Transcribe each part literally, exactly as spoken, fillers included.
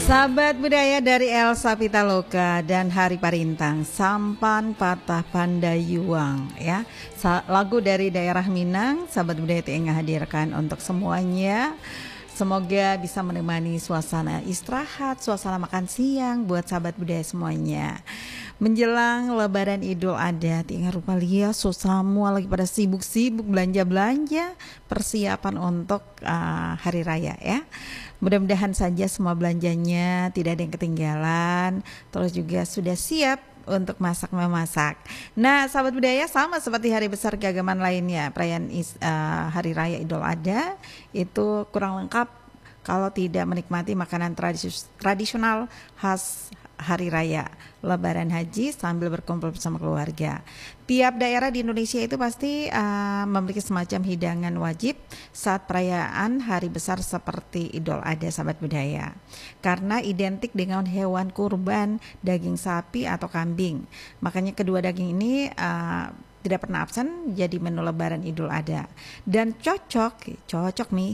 Sahabat budaya dari Elsa Pitaloka dan Hari Parintang, Sampan Patah Pandayuang ya. Lagu dari daerah Minang, sahabat budaya T N hadirkan untuk semuanya. Semoga bisa menemani suasana istirahat, suasana makan siang buat sahabat budaya semuanya. Menjelang Lebaran Idul Adha, tinggal rupa lihat semua lagi pada sibuk-sibuk belanja-belanja persiapan untuk uh, hari raya ya. Mudah-mudahan saja semua belanjanya tidak ada yang ketinggalan, terus juga sudah siap untuk masak-memasak. Nah, sahabat budaya, sama seperti hari besar keagamaan lainnya, perayaan is, uh, hari raya Idul Adha itu kurang lengkap kalau tidak menikmati makanan tradis- tradisional khas hari raya Lebaran Haji sambil berkumpul bersama keluarga. Tiap daerah di Indonesia itu pasti uh, memiliki semacam hidangan wajib saat perayaan hari besar seperti Idul Adha, sahabat budaya. Karena identik dengan hewan kurban, daging sapi atau kambing. Makanya kedua daging ini uh, tidak pernah absen jadi menu Lebaran Idul Adha. Dan cocok, cocok nih.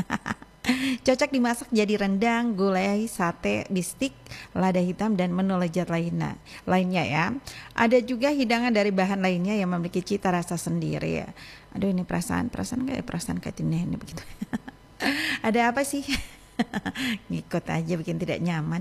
Cocok dimasak jadi rendang, gulai, sate, bistik, lada hitam, dan menu lezat lainnya. Lainnya ya. Ada juga hidangan dari bahan lainnya yang memiliki cita rasa sendiri ya. Aduh, ini perasaan, perasaan kayak perasaan kayak ini, ini begitu. Ada apa sih? Ngikut aja bikin tidak nyaman.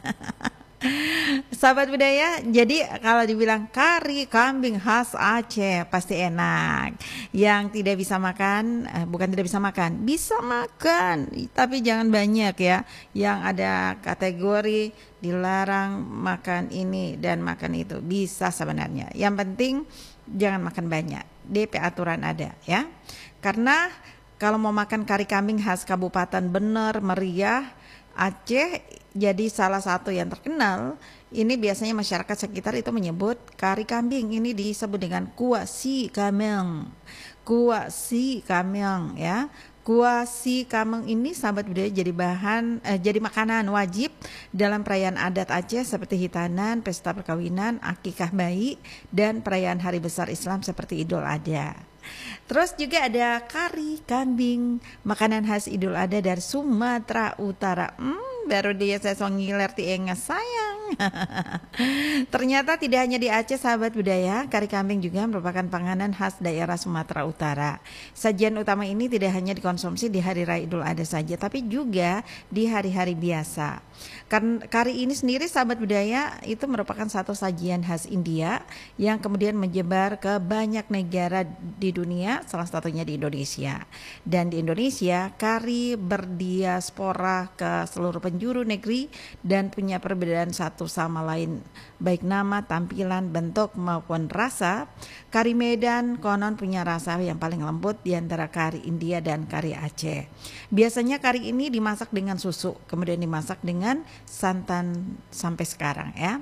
Sahabat budaya, jadi kalau dibilang kari kambing khas Aceh pasti enak. Yang tidak bisa makan, eh, bukan tidak bisa makan, bisa makan, tapi jangan banyak ya. Yang ada kategori dilarang makan ini dan makan itu, bisa sebenarnya. Yang penting jangan makan banyak. D P aturan ada ya. Karena kalau mau makan kari kambing khas Kabupaten Bener Meriah Aceh, jadi salah satu yang terkenal. Ini biasanya masyarakat sekitar itu menyebut kari kambing ini disebut dengan kuah si kameng. Kuah si kameng ya. Kuah si kameng ini sahabat budaya jadi bahan eh, jadi makanan wajib dalam perayaan adat Aceh seperti hitanan, pesta perkawinan, akikah bayi, dan perayaan hari besar Islam seperti Idul Adha. Terus juga ada kari kambing, makanan khas Idul Adha dari Sumatera Utara. Hmm, baru dia saya so ngiler ti engas sayang. Ternyata tidak hanya di Aceh, sahabat budaya, kari kambing juga merupakan panganan khas daerah Sumatera Utara. Sajian utama ini tidak hanya dikonsumsi di hari raya Idul Adha saja, tapi juga di hari-hari biasa. Karena kari ini sendiri, sahabat budaya, itu merupakan satu sajian khas India yang kemudian menyebar ke banyak negara di dunia, salah satunya di Indonesia. Dan di Indonesia, kari berdiaspora ke seluruh penjuru negeri dan punya perbedaan satu sama lain, baik nama, tampilan, bentuk maupun rasa. Kari Medan konon punya rasa yang paling lembut di antara kari India dan kari Aceh. Biasanya kari ini dimasak dengan susu, kemudian dimasak dengan santan sampai sekarang ya.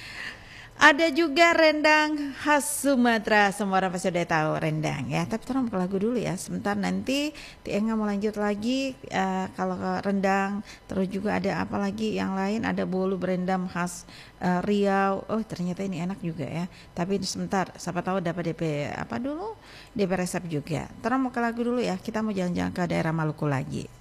Ada juga rendang khas Sumatera, semua orang pasti udah tahu rendang ya. Tapi kita mau ke lagu dulu ya, sebentar nanti Tienga mau lanjut lagi uh, kalau ke rendang. Terus juga ada apa lagi yang lain, ada bolu berendam khas uh, Riau. Oh ternyata ini enak juga ya. Tapi sebentar, siapa tahu dapat D P apa dulu, D P resep juga. Terus mau ke lagu dulu ya, kita mau jalan-jalan ke daerah Maluku lagi.